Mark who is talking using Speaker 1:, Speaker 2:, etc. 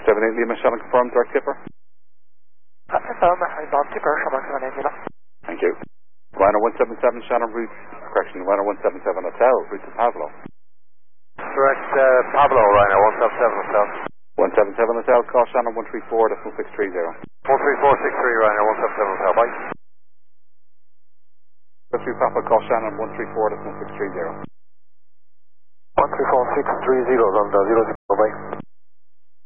Speaker 1: 78 Lima, Shannon confirmed, direct tipper.
Speaker 2: Confirm, non-tipper, Shannon 78 Lima.
Speaker 1: Thank you. Rhino 177, Shannon route, correction, Rhino 177 Hotel, route to Pavlo.
Speaker 3: Direct Pablo, Rhino 177 Hotel.
Speaker 1: 177 Hotel, call Shannon 134, decimal 630.
Speaker 3: 13463, Rhino 177 Hotel, bye.
Speaker 1: 3 Papa, call Shannon 134, decimal 630.
Speaker 3: 134 630, London 00, bye.